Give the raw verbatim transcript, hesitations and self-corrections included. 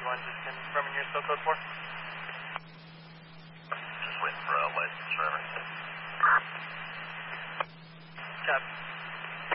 you want just confirming your still code for? Just waiting for a license for everything. Copy.